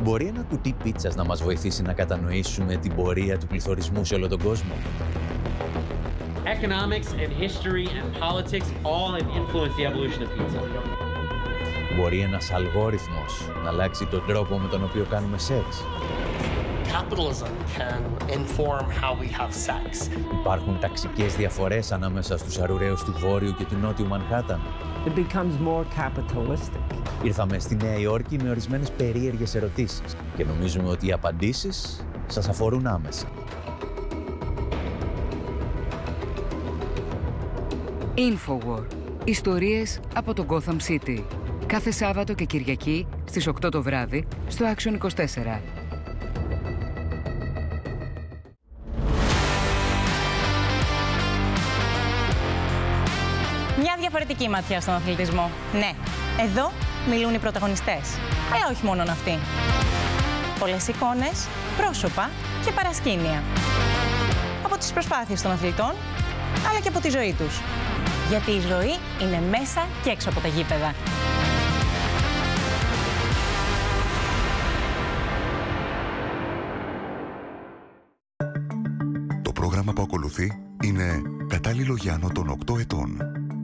Μπορεί ένα κουτί πίτσας να μας βοηθήσει να κατανοήσουμε την πορεία του πληθωρισμού σε όλο τον κόσμο? Economics and history and politics all have influenced the evolution of pizza. Μπορεί ένας αλγόριθμος να αλλάξει τον τρόπο με τον οποίο κάνουμε σεξ? Capitalism can inform how we have sex. Υπάρχουν ταξικές διαφορές ανάμεσα στους αρουραίους του Βόρειου και του Νότιου Μανχάταν? It becomes more capitalistic. Ήρθαμε στη Νέα Υόρκη με ορισμένες περίεργες ερωτήσεις και νομίζουμε ότι οι απαντήσεις σας αφορούν άμεσα. Infowar. Ιστορίες από το Gotham City. Κάθε Σάββατο και Κυριακή στις 8 το βράδυ στο Action 24. Μια διαφορετική ματιά στον αθλητισμό. Ναι, εδώ μιλούν οι πρωταγωνιστές. Αλλά όχι μόνον αυτοί. Πολλές εικόνες, πρόσωπα και παρασκήνια. Από τις προσπάθειες των αθλητών, αλλά και από τη ζωή τους. Γιατί η ζωή είναι μέσα και έξω από τα γήπεδα. Το πρόγραμμα που ακολουθεί είναι κατάλληλο για άνω των 8 ετών.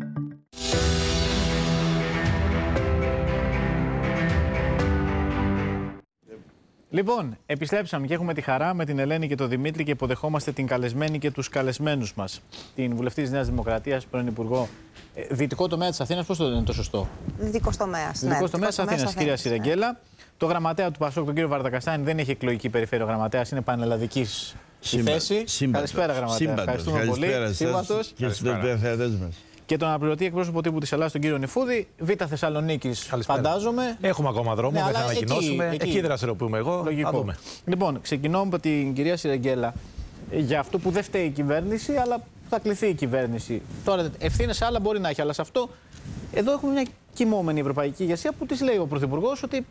Λοιπόν, επιστρέψαμε και έχουμε τη χαρά με την Ελένη και τον Δημήτρη και υποδεχόμαστε την καλεσμένη και τους καλεσμένους μας. Την βουλευτή της Νέας Δημοκρατίας, πρώην Υπουργό Δυτικό τομέα της Αθήνας, πώς το είναι το σωστό? Δυτικός τομέας. Δυτικός τομέας της Αθήνας, κυρία Σιρεγγέλα. Το γραμματέα του Πασόκ, τον κύριο Βαρδακασάνη, δεν έχει εκλογική περιφέρεια γραμματέας, είναι πανελλαδικής η θέση. Καλησπέρα, γραμματέα. Ευχαριστούμε πολύ. Σύμπαντος και στους τηλεθεατές μας. Και τον αναπληρωτή εκπρόσωπο τύπου της Ελλάδας, τον κύριο Νηφούδη, Β' Θεσσαλονίκης, φαντάζομαι. Έχουμε ακόμα δρόμο, δεν θα ανακοινώσουμε. Εκεί δραστηριοποιούμε εγώ. Λογικό. Λοιπόν, ξεκινώ με την κυρία Σιρεγγέλα για αυτό που δεν φταίει η κυβέρνηση, αλλά θα κληθεί η κυβέρνηση. Τώρα, ευθύνες άλλα μπορεί να έχει, αλλά σε αυτό εδώ έχουμε μια κοιμόμενη ευρωπαϊκή ηγεσία που της λέει ο Πρωθυπουργός ότι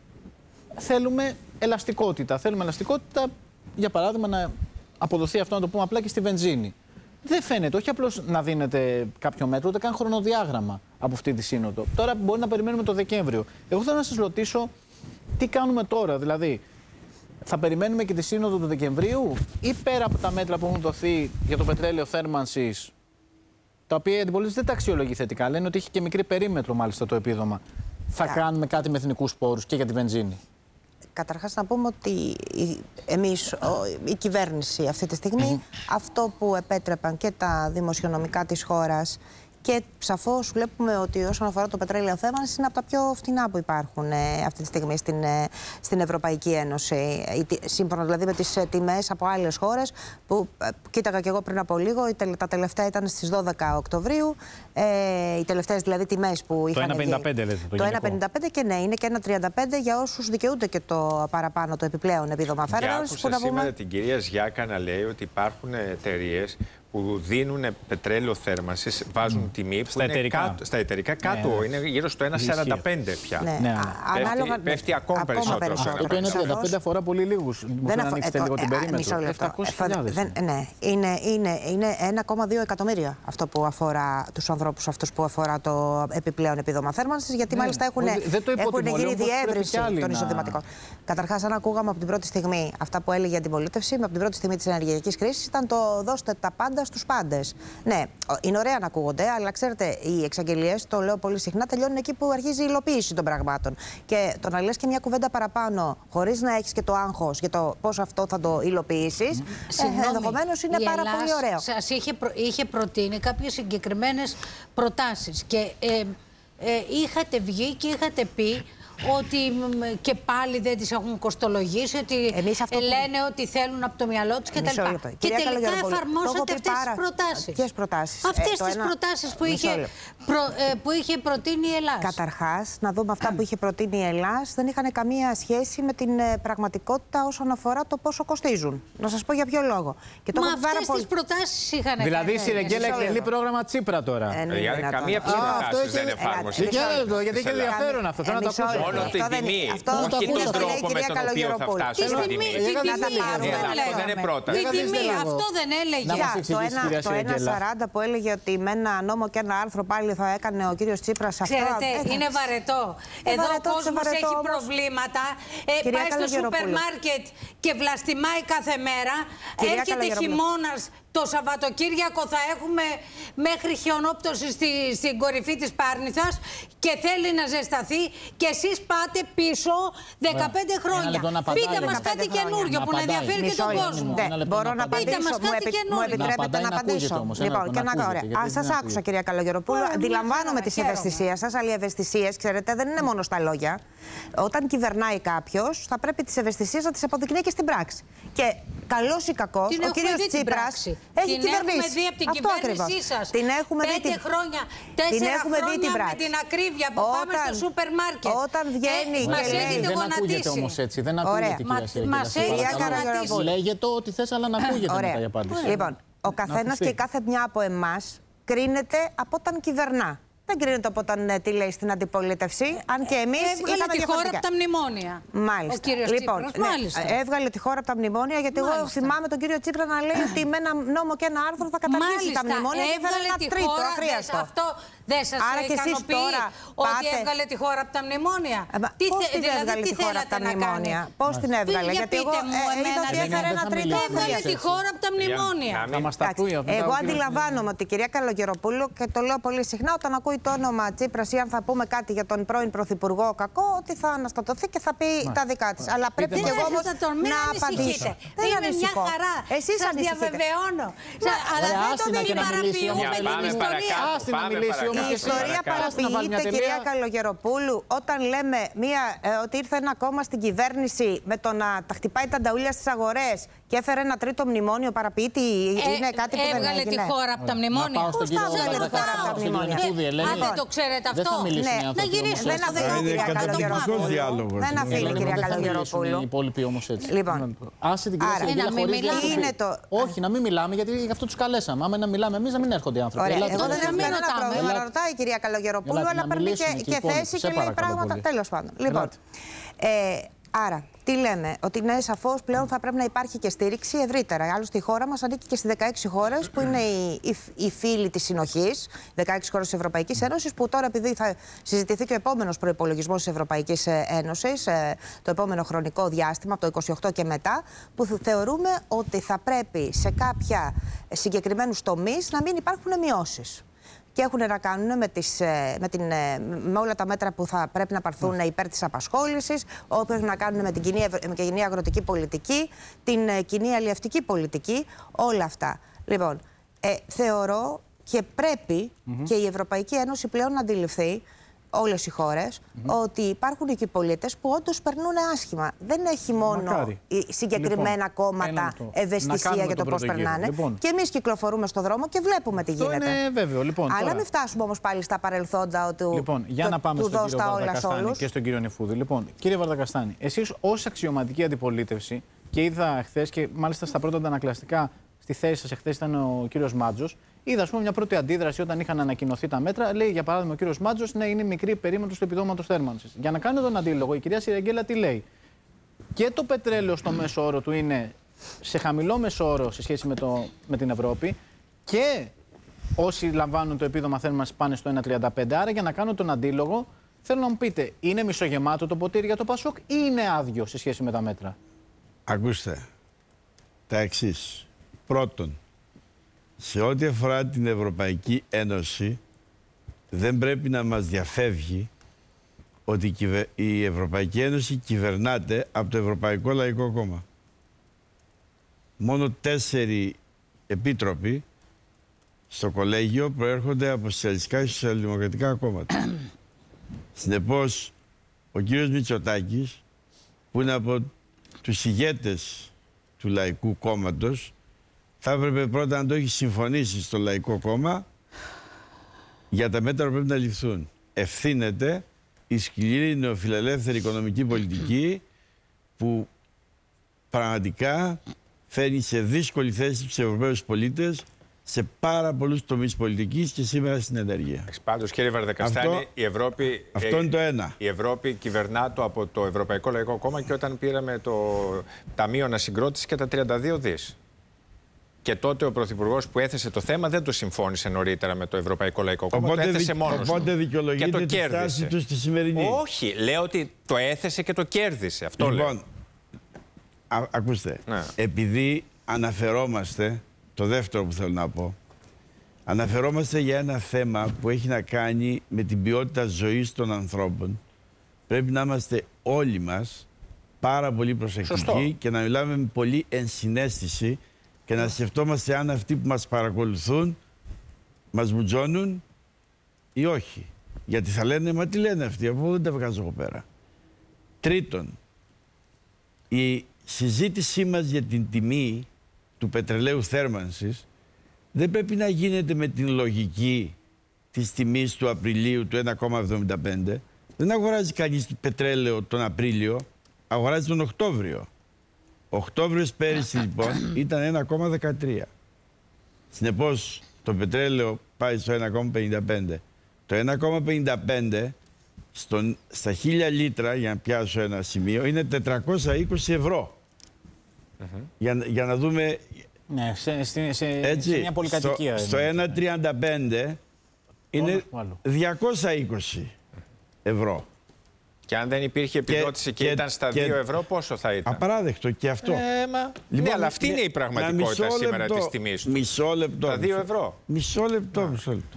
θέλουμε ελαστικότητα. Θέλουμε ελαστικότητα, για παράδειγμα, να αποδοθεί αυτό, να το πούμε απλά, και στη βενζίνη. Δεν φαίνεται, όχι απλώς να δίνεται κάποιο μέτρο, ούτε καν χρονοδιάγραμμα από αυτή τη σύνοδο. Τώρα μπορεί να περιμένουμε το Δεκέμβριο. Εγώ θέλω να σας ρωτήσω τι κάνουμε τώρα, δηλαδή θα περιμένουμε και τη σύνοδο του Δεκεμβρίου ή πέρα από τα μέτρα που έχουν δοθεί για το πετρέλαιο θέρμανσης, τα οποία η αντιπολίτευση δεν τα αξιολογεί θετικά, λένε ότι έχει και μικρή περίμετρο μάλιστα το επίδομα, θα κάνουμε κάτι με εθνικούς πόρους και για τη βενζίνη? Καταρχάς να πούμε ότι εμείς, η κυβέρνηση αυτή τη στιγμή, αυτό που επέτρεπαν και τα δημοσιονομικά της χώρας και σαφώς βλέπουμε ότι όσον αφορά το πετρέλαιο θέρμανσης είναι από τα πιο φτηνά που υπάρχουν αυτή τη στιγμή στην Ευρωπαϊκή Ένωση. Σύμφωνα δηλαδή με τις τιμές από άλλες χώρες που κοίταγα και εγώ πριν από λίγο, τα τελευταία ήταν στις 12 Οκτωβρίου, οι τελευταίες δηλαδή τιμές που είχαν. Το 1,55 λέτε. Το 1,55 και ναι, είναι και 1,35 για όσους δικαιούνται και το παραπάνω, το επιπλέον επίδομα θέρμανσης. Άκουσα σήμερα την κυρία Ζιάκα να λέει ότι υπάρχουν εταιρείες που δίνουν πετρέλαιο θέρμανσης, βάζουν τιμή που στα εταιρικά κάτω, είναι γύρω στο 1,45 πια. Πέφτει ακόμα περισσότερο. Το 1,35 αφορά πολύ λίγους. Μπορεί να ανοίξετε λίγο την περίμετρο. 700.000. Ναι, είναι 1,2 εκατομμύρια αυτό που αφορά τους ανθρώπους αυτούς που αφορά το επιπλέον επίδομα θέρμανσης, γιατί μάλιστα έχουν γίνει διεύρυνση των εισοδηματικών. Καταρχάς, αν ακούγαμε από την πρώτη στιγμή αυτά που έλεγε η αντιπολίτευση, από την πρώτη στιγμή της ενεργειακής κρίσης, ήταν το δώστε τα πάντα στους πάντες. Ναι, είναι ωραία να ακούγονται, αλλά ξέρετε, οι εξαγγελίες, το λέω πολύ συχνά, τελειώνουν εκεί που αρχίζει η υλοποίηση των πραγμάτων. Και το να λες και μια κουβέντα παραπάνω, χωρίς να έχεις και το άγχος για το πώς αυτό θα το υλοποιήσεις, ενδεχομένως είναι πάρα πολύ ωραίο. Σας είχε προτείνει κάποιες συγκεκριμένες προτάσεις και είχατε βγει και είχατε πει ότι και πάλι δεν τις έχουν κοστολογήσει, ότι λένε ότι θέλουν από το μυαλό τους κτλ. Και τελικά εφαρμόσατε αυτές τις προτάσεις. Ποιες προτάσεις? Αυτές τις προτάσεις που είχε προτείνει η Ελλάς. Καταρχάς, να δούμε αυτά που είχε προτείνει η Ελλάς δεν είχαν καμία σχέση με την πραγματικότητα όσον αφορά το πόσο κοστίζουν. Να σας πω για ποιο λόγο. Μα αυτές τις προτάσεις είχαν. Δηλαδή η Σιρεγγέλα εκτελεί πρόγραμμα Τσίπρα τώρα. Καμία από τις προτάσεις δεν εφάρμοσε. Γιατί έχει ενδιαφέρον αυτό. Θέλω να το ακούσω. Μόνο την τιμή. Όχι τον τρόπο με τον οποίο θα φτάσουν στην τιμή. Αυτό δεν είναι πρόταση. Την τιμή, αυτό δεν έλεγε. Το 1,40 που έλεγε ότι με ένα νόμο και ένα άρθρο πάλι θα έκανε ο κύριος Τσίπρας αυτό. Ξέρετε, είναι βαρετό. Εδώ ο κόσμος έχει προβλήματα. Πάει στο σούπερ μάρκετ και βλαστημάει κάθε μέρα. Έρχεται χειμώνας. Το Σαββατοκύριακο θα έχουμε μέχρι χιονόπτωση στην κορυφή της Πάρνηθας και θέλει να ζεσταθεί και εσείς πάτε πίσω 15 χρόνια. Πείτε μας κάτι καινούριο που να ενδιαφέρει και τον κόσμο. Μπορώ να απαντήσω, μου επιτρέπετε να απαντήσω. Λοιπόν, και να ωραία. Σας άκουσα, κυρία Καλογεροπούλου. Αντιλαμβάνομαι τις ευαισθησίες σας, αλλά οι ευαισθησίες, ξέρετε, δεν είναι μόνο στα λόγια. Όταν κυβερνάει κάποιος, θα πρέπει τις ευαισθησίες να τις αποδεικνύει και στην πράξη. Και καλός ή κακός, ο κύριος Τσίπρας έχει κυβερνήσει. Την έχουμε δει από την κυβέρνησή σας. Την έχουμε δει 5 χρόνια, 4 χρόνια με την ακρίβεια που πάμε στο σούπερ μάρκετ. Όταν βγαίνει μας έχετε δεν ακούγεται όμως έτσι. Δεν ακούγεται, κυρία Σιραγγέλα. Λέγεται ό,τι θες, αλλά να ακούγεται μετά η απάντηση. Λοιπόν, ο καθένας και κάθε μια από εμάς κρίνεται από όταν κυβερνά. Δεν κρίνεται από όταν τι λέει στην αντιπολίτευση, αν και εμείς έβγαλε τη χώρα από τα μνημόνια. Μάλιστα. Ο κύριος λοιπόν, Τσίπρας, μάλιστα. Έβγαλε τη χώρα από τα μνημόνια, γιατί εγώ θυμάμαι τον κύριο Τσίπρα να λέει ότι με ένα νόμο και ένα άρθρο θα καταργήσει τα μνημόνια και έβγαλε ένα τρίτο αχρίαστο. Αυτό δεν σας ικανοποιεί ότι έβγαλε τη χώρα από τα μνημόνια? Πώς την έβγαλε τη χώρα από τα μνημόνια? Πώς την έβγαλε? Γιατί εγώ είδα ότι έφερε ένα τρίτο αχρίαστο. Έβγαλε τη χώρα από τα μνημόνια. Εγώ αντιλαμβάνομαι ότι η κυρία Καλογεροπούλου, και το λέω πολύ συχνά, όταν ακούει το όνομα Τσίπρας ή αν θα πούμε κάτι για τον πρώην Πρωθυπουργό κακό, ότι θα αναστατωθεί και θα πει τα δικά της. Αλλά πρέπει και εγώ όμως να απαντήσω. Δεν είναι μια χαρά. Εσείς σας διαβεβαιώνω. Αλλά δεν την παραποιούμε την ιστορία. Η ιστορία παραποιείται, κυρία Καλογεροπούλου, όταν λέμε ότι ήρθε ένα κόμμα στην κυβέρνηση με το να τα χτυπάει τα νταούλια στις αγορές και έφερε ένα τρίτο μνημόνιο. Παραποιείται, είναι κάτι που δεν έγινε. Έβγαλε τη χώρα από τα μνημόνια. Πώς θα έβγαλε τη χώρα από τα μνημόνια? Αν δεν το ξέρετε αυτό, να γυρίσουμε. Δεν αφήνει, κυρία Καλογεροπούλου. Δεν αφήνει, κυρία Καλογεροπούλου. Οι υπόλοιποι όμως έτσι. Λοιπόν, άσε την κυρία Σιραγγέλα χωρίς διαδικασία. Όχι, να μην μιλάμε, γιατί γι' αυτό τους καλέσαμε. Άμα να μιλάμε εμείς, να μην έρχονται οι άνθρωποι. Εγώ δεν έχω κανένα πρόβλημα να ρωτάει η κυρία Καλογεροπούλου, αλλά παίρνει και θέση και λέει πράγματα. Τέλος πάντων. Λοιπόν, άρα, τι λέμε? Ότι ναι, σαφώς πλέον θα πρέπει να υπάρχει και στήριξη ευρύτερα. Άλλωστε, η χώρα μας ανήκει και στις 16 χώρες που είναι οι φίλοι της συνοχής, 16 χώρες της Ευρωπαϊκής Ένωσης, που τώρα, επειδή θα συζητηθεί και ο επόμενος προϋπολογισμός της Ευρωπαϊκής Ένωσης, το επόμενο χρονικό διάστημα, από το 28 και μετά, που θεωρούμε ότι θα πρέπει σε κάποια συγκεκριμένους τομείς να μην υπάρχουν μειώσεις. Και έχουν να κάνουν με όλα τα μέτρα που θα πρέπει να πάρθουν υπέρ της απασχόλησης, όπου έχουν να κάνουν με την κοινή αγροτική πολιτική, την κοινή αλλιευτική πολιτική, όλα αυτά. Λοιπόν, θεωρώ και πρέπει και η Ευρωπαϊκή Ένωση πλέον να αντιληφθεί, όλες οι χώρες, ότι υπάρχουν εκεί πολίτες που όντως περνούν άσχημα. Δεν έχει μόνο συγκεκριμένα κόμματα ευαισθησία για το πώς περνάνε. Και εμείς κυκλοφορούμε στον δρόμο και βλέπουμε τι γίνεται. Είναι βέβαιο. Αλλά μην φτάσουμε όμως πάλι στα παρελθόντα του για να πάμε στον κύριο Βαρδακαστάνη και στον κύριο Νεφούδη. Λοιπόν, κύριε Βαρδακαστάνη, εσείς ως αξιωματική αντιπολίτευση, και είδα χθες και μάλιστα στα πρώτα αντανακλαστικά στη θέση σας εχθές ήταν ο κύριος Μάτζος. Είδα, ας πούμε, μια πρώτη αντίδραση όταν είχαν ανακοινωθεί τα μέτρα. Λέει, για παράδειγμα, ο κύριος Μάτζος, ναι, είναι μικρή περίμετρος του επιδόματος θέρμανσης. Για να κάνω τον αντίλογο, η κυρία Σιραγγέλα τι λέει? Και το πετρέλαιο στο μέσο όρο του είναι σε χαμηλό μέσο όρο σε σχέση με την Ευρώπη, και όσοι λαμβάνουν το επίδομα θέρμανσης πάνε στο 1,35. Άρα, για να κάνω τον αντίλογο, θέλω να μου πείτε, είναι μισογεμάτο το ποτήρι για το Πασόκ ή είναι άδειο σε σχέση με τα μέτρα? Ακούστε τα εξής. Πρώτον, σε ό,τι αφορά την Ευρωπαϊκή Ένωση, δεν πρέπει να μας διαφεύγει ότι η Ευρωπαϊκή Ένωση κυβερνάται από το Ευρωπαϊκό Λαϊκό Κόμμα. Μόνο 4 επίτροποι στο κολέγιο προέρχονται από σοσιαλιστικά και σοσιαλδημοκρατικά κόμματα. Συνεπώς, ο κύριος Μητσοτάκης, που είναι από τους ηγέτες του Λαϊκού Κόμματος, θα έπρεπε πρώτα να το έχει συμφωνήσει στο Λαϊκό Κόμμα για τα μέτρα που πρέπει να ληφθούν. Ευθύνεται η σκληρή νεοφιλελεύθερη οικονομική πολιτική που πραγματικά φέρνει σε δύσκολη θέση τους Ευρωπαίους πολίτες σε πάρα πολλούς τομείς πολιτικής και σήμερα στην ενέργεια. Πάντως, κύριε Βαρδακαστάνη, αυτό είναι το ένα. Η Ευρώπη κυβερνά το από το Ευρωπαϊκό Λαϊκό Κόμμα και όταν πήραμε το Ταμείο Ανασυγκρότησης και τα 32 δις. Και τότε ο Πρωθυπουργός που έθεσε το θέμα δεν το συμφώνησε νωρίτερα με το Ευρωπαϊκό Λαϊκό Κόμμα. Το έθεσε μόνος του. Οπότε δικαιολογείται τη στάση του στη σημερινή. Όχι, λέω ότι το έθεσε και το κέρδισε. Αυτό λέω. Ακούστε, επειδή αναφερόμαστε, το δεύτερο που θέλω να πω, αναφερόμαστε για ένα θέμα που έχει να κάνει με την ποιότητα ζωής των ανθρώπων, πρέπει να είμαστε όλοι μας πάρα πολύ προσεκτικοί και να μιλάμε με πολύ ενσυναίσθηση και να σκεφτόμαστε αν αυτοί που μας παρακολουθούν μας μπουτζώνουν ή όχι. Γιατί θα λένε, μα τι λένε αυτοί, αφού δεν τα βγάζω εγώ πέρα. Τρίτον, η συζήτησή μας για την τιμή του πετρελαίου θέρμανσης δεν πρέπει να γίνεται με την λογική της τιμής του Απριλίου του 1,75. Δεν αγοράζει κανείς πετρέλαιο τον Απρίλιο, αγοράζει τον Οκτώβριο. Ο Οκτώβριος πέρυσι λοιπόν ήταν 1,13. Συνεπώς το πετρέλαιο πάει στο 1,55. Το 1,55 στα 1000 λίτρα, για να πιάσω ένα σημείο, είναι 420 ευρώ. Για να δούμε... Ναι, σε μια πολυκατοικία. Στο 1,35 είναι 220 ευρώ. Και αν δεν υπήρχε επιδότηση και ήταν στα 2 ευρώ, πόσο θα ήταν? Απαράδεκτο και αυτό. Λοιπόν, ναι, αλλά αυτή είναι η πραγματικότητα σήμερα της τιμής του. Μισό λεπτό. Τα 2 ευρώ. Μισό λεπτό.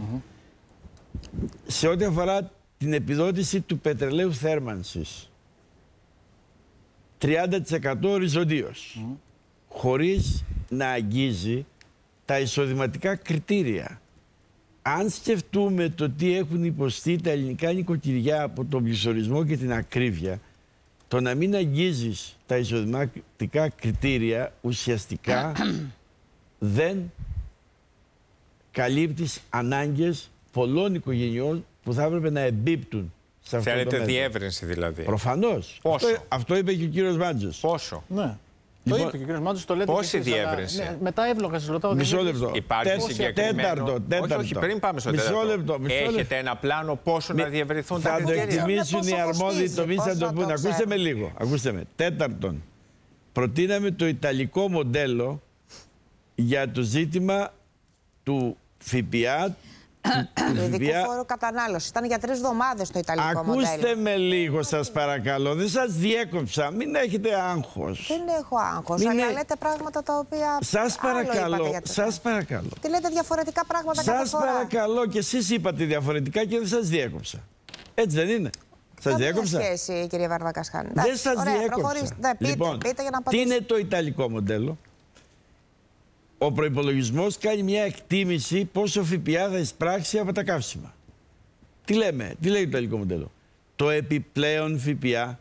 Σε ό,τι αφορά την επιδότηση του πετρελαίου θέρμανσης, 30% οριζοντίως, χωρίς να αγγίζει τα εισοδηματικά κριτήρια. Αν σκεφτούμε το τι έχουν υποστεί τα ελληνικά νοικοκυριά από τον πληθωρισμό και την ακρίβεια, το να μην αγγίζεις τα εισοδηματικά κριτήρια ουσιαστικά δεν καλύπτεις ανάγκες πολλών οικογενειών που θα έπρεπε να εμπίπτουν σε αυτό. Θέλετε διεύρυνση δηλαδή? Προφανώς. Αυτό είπε και ο κύριος Μάντζος. Πόσο? Ναι. Το είπε και ο κύριος Μάντζος, το λέτε. Πόση διεύρυνση? Ναι, μετά εύλογα σας ρωτάω. Μισό λεπτό. Υπάρχει συγκεκριμένο? Τέταρτο. Όχι, πριν πάμε στο τέταρτο. Έχετε ένα πλάνο πόσο να διευρυνθούν τα κριτήρια? Θα το εκτιμήσουν οι αρμόδιοι τομείς, θα το πούνε. Ακούστε με λίγο. Ακούστε με. Τέταρτον, προτείναμε το ιταλικό μοντέλο για το ζήτημα του ΦΠΑ. Το ειδικό φόρο κατανάλωση. Ήταν για 3 εβδομάδες το ιταλικό μοντέλο. Ακούστε με λίγο, σας παρακαλώ. Δεν σας διέκοψα. Μην έχετε άγχος. Δεν έχω άγχος. Αλλά λέτε πράγματα τα οποία. Σας παρακαλώ. Σας παρακαλώ. Τι λέτε διαφορετικά πράγματα κάθε φορά. Σας παρακαλώ, και εσείς είπατε διαφορετικά και δεν σας διέκοψα. Έτσι δεν είναι? Σας διέκοψα? Δεν σχέση, κύριε Βαρδακασχάνη. Δεν σας διέκοψα. Λοιπόν, πείτε για να τι είναι το ιταλικό μοντέλο? Ο προϋπολογισμός κάνει μια εκτίμηση πόσο ΦΠΑ θα εισπράξει από τα καύσιμα. Τι λέμε, τι λέει το ιταλικό μοντέλο? Το επιπλέον ΦΠΑ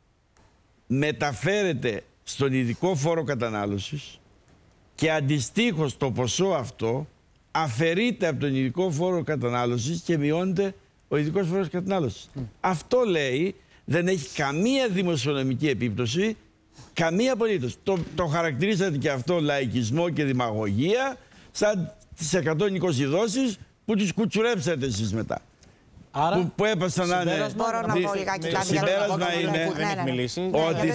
μεταφέρεται στον ειδικό φόρο κατανάλωσης και αντιστοίχως το ποσό αυτό αφαιρείται από τον ειδικό φόρο κατανάλωσης και μειώνεται ο ειδικός φόρος κατανάλωσης. Αυτό λέει, δεν έχει καμία δημοσιονομική επίπτωση. Καμία απολύτως. Το χαρακτηρίσατε και αυτό λαϊκισμό και δημαγωγία, σαν τις 120 δόσεις που τις κουτσουρέψατε εσείς μετά. Άρα, που έπασαν να είναι. Το συμπέρασμα είναι ότι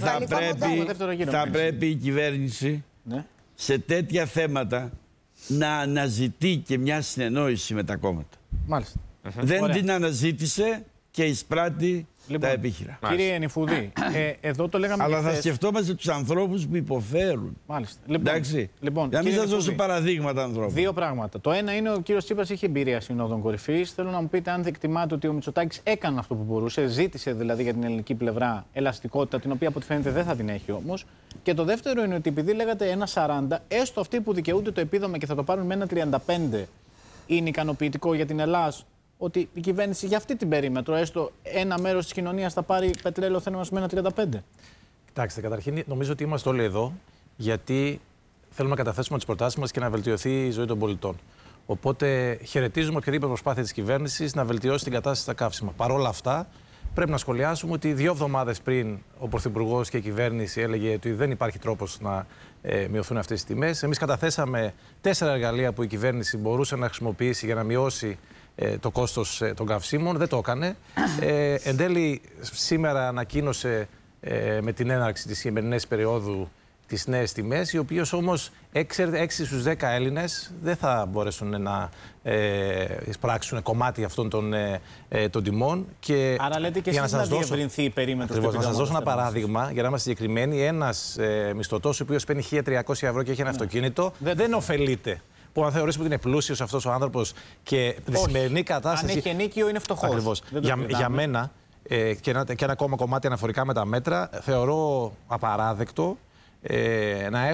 θα πρέπει η κυβέρνηση σε τέτοια θέματα να αναζητεί και μια συνεννόηση με τα κόμματα. Μάλιστα. Δεν την αναζήτησε και εισπράττει τα επίχειρα. Κύριε Νιφουδή, εδώ το λέγαμε. Αλλά θα σκεφτόμαστε τους ανθρώπους που υποφέρουν. Μάλιστα. Εντάξει. Για να μην σας δώσω παραδείγματα ανθρώπων. Δύο πράγματα. Το ένα είναι ο κύριος Τσίπρας είχε εμπειρία συνόδων κορυφής. Θέλω να μου πείτε αν εκτιμάτε ότι ο Μητσοτάκης έκανε αυτό που μπορούσε. Ζήτησε δηλαδή για την ελληνική πλευρά ελαστικότητα, την οποία από ό,τι φαίνεται δεν θα την έχει όμως. Και το δεύτερο είναι ότι επειδή λέγατε 1,40, έστω αυτοί που δικαιούνται το επίδομα και θα το πάρουν με 1,35, είναι ικανοποιητικό για την Ελλάδα? Ότι η κυβέρνηση για αυτή την περίμετρο, έστω ένα μέρος της κοινωνίας, θα πάρει πετρέλαιο θέρμανσης με 1,35. Κοιτάξτε, καταρχήν νομίζω ότι είμαστε όλοι εδώ γιατί θέλουμε να καταθέσουμε τις προτάσεις μας και να βελτιωθεί η ζωή των πολιτών. Οπότε χαιρετίζουμε οποιαδήποτε προσπάθεια της κυβέρνησης να βελτιώσει την κατάσταση στα καύσιμα. Παρ' όλα αυτά, πρέπει να σχολιάσουμε ότι 2 εβδομάδες πριν ο Πρωθυπουργός και η κυβέρνηση έλεγε ότι δεν υπάρχει τρόπος να μειωθούν αυτές τις τιμές. Εμείς καταθέσαμε 4 εργαλεία που η κυβέρνηση μπορούσε να χρησιμοποιήσει για να μειώσει το κόστος των καυσίμων. Δεν το έκανε. Εν τέλει, σήμερα ανακοίνωσε με την έναρξη της σημερινής περίοδου τις νέες τιμές, οι οποίες όμως 6 στους 10 Έλληνες δεν θα μπορέσουν να εισπράξουν κομμάτι αυτών των τιμών. Και άρα λέτε και εσείς να διευρυνθεί η περίμετρος. Να σας δώσω ένα παράδειγμα, για να είμαστε συγκεκριμένοι. Ένας μισθωτός, ο οποίος παίρνει 1.300 ευρώ και έχει ένα αυτοκίνητο, δεν ωφελείται. Που αν θεωρήσουμε ότι είναι πλούσιος αυτός ο άνθρωπος και τη σημερινή κατάσταση. Αν έχει ενίκιο, είναι φτωχός. Ακριβώς. Για μένα, και ένα ακόμα κομμάτι αναφορικά με τα μέτρα, θεωρώ απαράδεκτο να